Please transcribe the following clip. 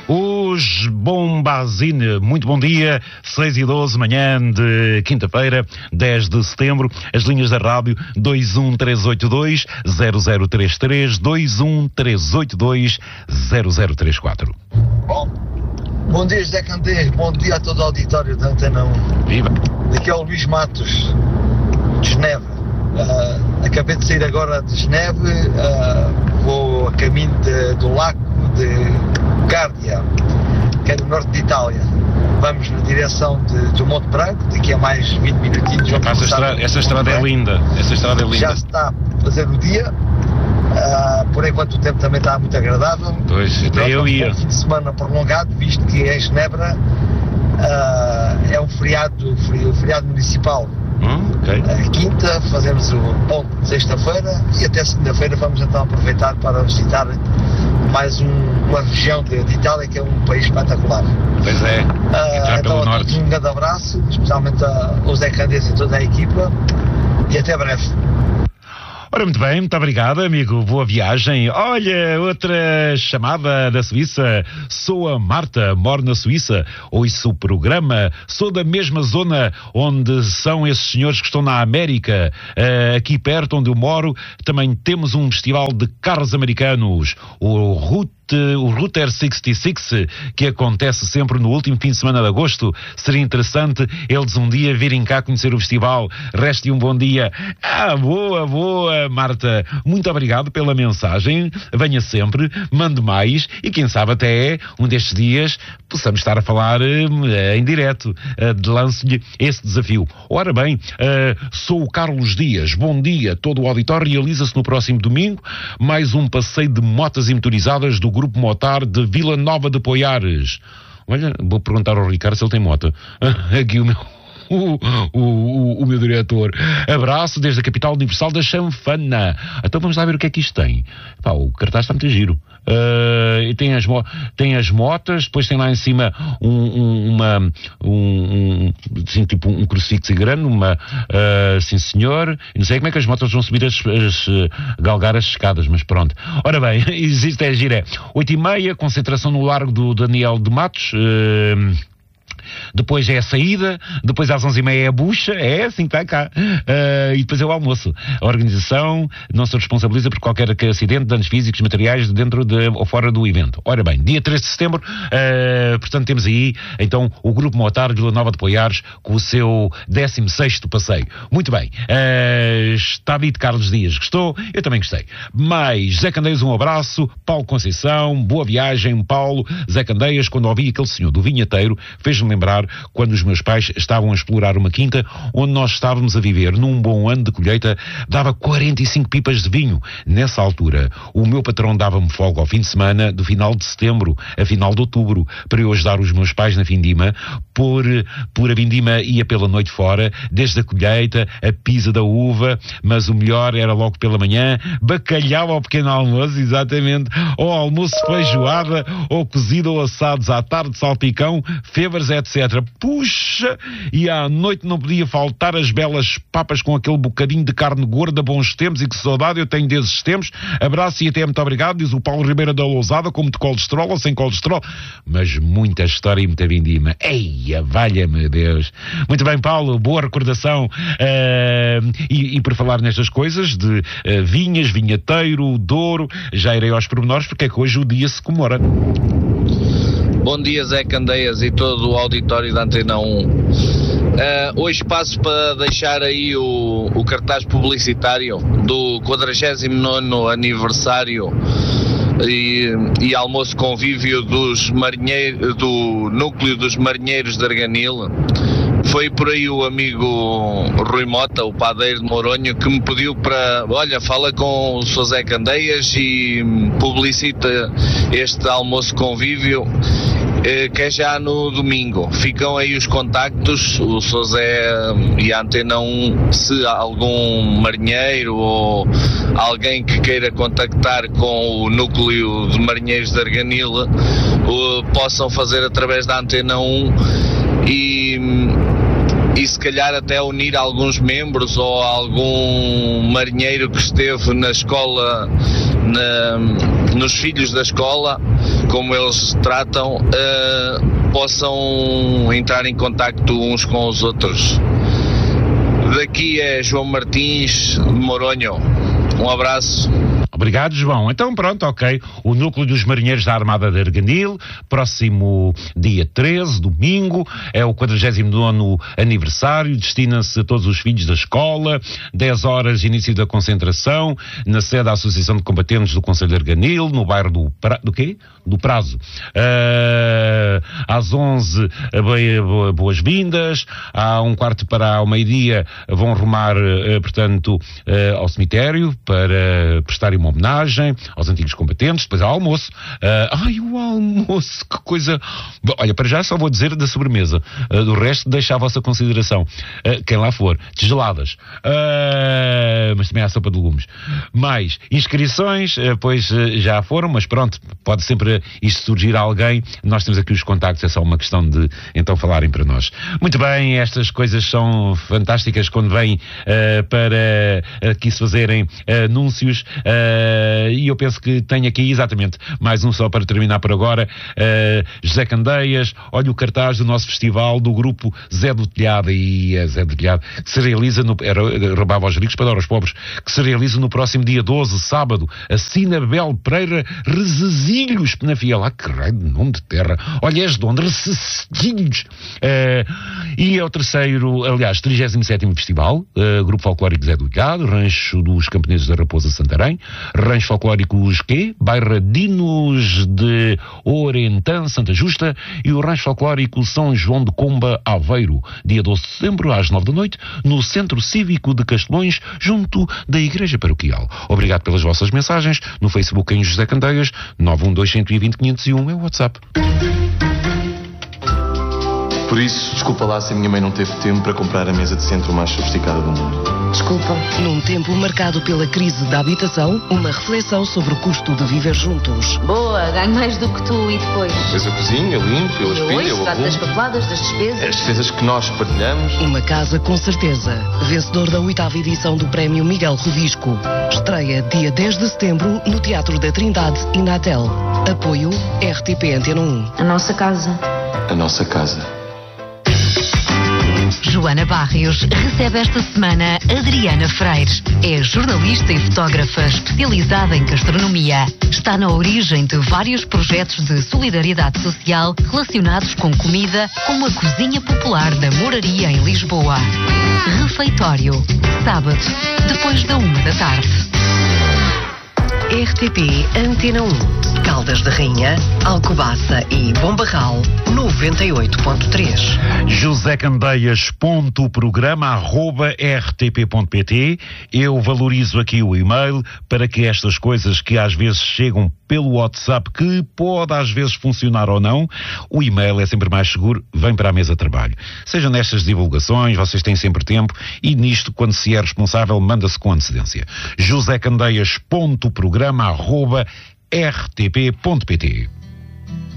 Os Bombazine, muito bom dia, 6h12, manhã de quinta-feira, 10 de setembro, as linhas da rádio 21382-0033, 21382-0034. Bom dia, José Candeias, bom dia a todo o auditório da Antena 1. Viva! Daqui é o Luís Matos, de Geneve. Acabei de sair agora de Geneve, vou a caminho do lago de Gardia, que é no norte de Itália. Vamos na direção do Monte Branco, daqui a mais 20 minutinhos vamos essa estrada é linda, já está a fazer o dia, por enquanto o tempo também está muito agradável. Pois, até eu ia. Um fim de semana prolongado, visto que em Genebra é um feriado municipal. Okay. Quinta, fazemos o ponto de sexta-feira e até segunda-feira vamos então aproveitar para visitar mais uma região de Itália, que é um país espetacular. Pois é, entrar então pelo norte. Um grande abraço, especialmente ao Zé Candeias e toda a equipa, e até breve. Ora, muito bem, muito obrigado, amigo. Boa viagem. Olha, outra chamada da Suíça. Sou a Marta, moro na Suíça. Ouço o programa. Sou da mesma zona onde são esses senhores que estão na América. Aqui perto onde eu moro também temos um festival de carros americanos. O Router 66, que acontece sempre no último fim de semana de agosto. Seria interessante eles um dia virem cá conhecer o festival. Reste um bom dia. Boa, Marta. Muito obrigado pela mensagem. Venha sempre, mande mais e quem sabe até um destes dias possamos estar a falar em direto. Lance-lhe esse desafio. Ora bem, sou o Carlos Dias. Bom dia. Todo o auditório realiza-se no próximo domingo. Mais um passeio de motas e motorizadas do Grupo Motar de Vila Nova de Poiares. Olha, vou perguntar ao Ricardo se ele tem moto. Aqui o meu diretor. Abraço desde a capital universal da chanfana. Então vamos lá ver o que é que isto tem. O cartaz está muito giro. E tem as motas, depois tem lá em cima assim, tipo um crucifixo grande, sim senhor. Não sei como é que as motas vão subir galgar as escadas, mas pronto. Ora bem, existe a gira 8h30, concentração no Largo do Daniel de Matos. Depois é a saída, depois às 11h30 é a bucha, é assim que está cá, e depois é o almoço. A organização não se responsabiliza por qualquer acidente, danos físicos, materiais dentro ou fora do evento. Ora bem, dia 3 de setembro, portanto temos aí então o Grupo Motar de Vila Nova de Poiares com o seu 16º passeio. Muito bem, está dito. Carlos Dias gostou, eu também gostei. Mais Zé Candeias, um abraço. Paulo Conceição, boa viagem. Paulo, Zé Candeias, quando ouvi aquele senhor do vinheteiro, fez-me lembrar quando os meus pais estavam a explorar uma quinta onde nós estávamos a viver. Num bom ano de colheita dava 45 pipas de vinho. Nessa altura o meu patrão dava-me folga ao fim de semana do final de setembro a final de outubro para eu ajudar os meus pais na vindima. Por a vindima ia pela noite fora, desde a colheita, a pisa da uva, mas o melhor era logo pela manhã, bacalhau ao pequeno almoço, exatamente, ou almoço feijoada, ou cozido ou assados, à tarde salpicão, febres, etc. Puxa! E à noite não podia faltar as belas papas com aquele bocadinho de carne gorda, bons tempos, e que saudade eu tenho desses tempos. Abraço e até muito obrigado, diz o Paulo Ribeiro da Lousada, como de colesterol ou sem colesterol, mas muita história e muita vindima. Eia, valha-me Deus. Muito bem, Paulo, boa recordação. E por falar nestas coisas de vinhas, vinheteiro, Douro, já irei aos pormenores, porque é que hoje o dia se comemora. Bom dia, Zé Candeias e todo o auditório da Antena 1. Hoje passo para deixar aí o cartaz publicitário do 49º aniversário e almoço convívio do Núcleo dos Marinheiros de Arganil. Foi por aí o amigo Rui Mota, o padeiro de Moronho, que me pediu para, olha, fala com o Sr. Zé Candeias e publicita este almoço convívio, que é já no domingo. Ficam aí os contactos, o Sr. Zé e a Antena 1, se algum marinheiro ou alguém que queira contactar com o Núcleo de Marinheiros de Arganil, possam fazer através da Antena 1 e se calhar até unir alguns membros ou algum marinheiro que esteve na escola, nos filhos da escola, como eles tratam, possam entrar em contacto uns com os outros. Daqui é João Martins de Moronho. Um abraço. Obrigado, João. Então pronto, ok. O Núcleo dos Marinheiros da Armada de Arganil, próximo dia 13, domingo, é o 49º aniversário, destina-se a todos os filhos da escola, 10 horas início da concentração, na sede da Associação de Combatentes do Concelho de Arganil, no bairro do Prazo. Às 11, boas-vindas, à 1/4 para ao meio-dia vão rumar, portanto, ao cemitério para prestarem uma homenagem aos antigos combatentes, depois ao almoço. O almoço, que coisa... Olha, para já só vou dizer da sobremesa. Do resto, deixa à vossa consideração. Quem lá for. Tigeladas. Mas também há sopa de legumes. Mais inscrições, pois já foram, mas pronto, pode sempre isto surgir a alguém. Nós temos aqui os contactos, é só uma questão de então falarem para nós. Muito bem, estas coisas são fantásticas quando vêm para aqui se fazerem anúncios. E eu penso que tenho aqui exatamente mais um só para terminar por agora. José Candeias, olha o cartaz do nosso festival do grupo Zé do Telhado, e é Zé do Telhado, que se realiza roubava aos ricos para dar aos pobres, que se realiza no próximo dia 12, sábado, Assina Bel Pereira, Rezesilhos, Penafiel. Que raio de nome de terra. Olha, és de onde? Rezesilhos. E é o terceiro, aliás, 37º festival, Grupo Folclórico Zé do Telhado, Rancho dos Camponeses da Raposa Santarém, Rancho Folclóricos Bairradinos de Orentã, Santa Justa, e o Rancho Folclórico São João de Comba, Aveiro, dia 12 de setembro, às 9 da noite, no Centro Cívico de Castelões, junto da Igreja Paroquial. Obrigado pelas vossas mensagens, no Facebook em José Candeias, 912-120-501 é o WhatsApp. Por isso, desculpa lá se a minha mãe não teve tempo para comprar a mesa de centro mais sofisticada do mundo. Desculpa. Num tempo marcado pela crise da habitação, uma reflexão sobre o custo de viver juntos. Boa, ganho mais do que tu e depois. Fez a cozinha, limpo, eu aspiro, eu trato das papeladas, das despesas. As despesas que nós partilhamos. Uma casa com certeza. Vencedor da 8ª edição do Prémio Miguel Rodisco. Estreia dia 10 de setembro no Teatro da Trindade e na Atel. Apoio RTP Antena 1. A nossa casa. A nossa casa. Joana Barrios recebe esta semana Adriana Freires. É jornalista e fotógrafa especializada em gastronomia. Está na origem de vários projetos de solidariedade social relacionados com comida, como a Cozinha Popular da Moraria em Lisboa. Refeitório, sábado, depois da 1 da tarde. RTP Antena 1. Caldas da Rainha, Alcobaça e Bom Barral, 98.3. josecandeias.programa@rtp.pt. Eu valorizo aqui o e-mail para que estas coisas que às vezes chegam pelo WhatsApp, que pode às vezes funcionar ou não, o e-mail é sempre mais seguro, vem para a mesa de trabalho. Seja nestas divulgações, vocês têm sempre tempo, e nisto, quando se é responsável, manda-se com antecedência. josecandeias.programa@rtp.pt.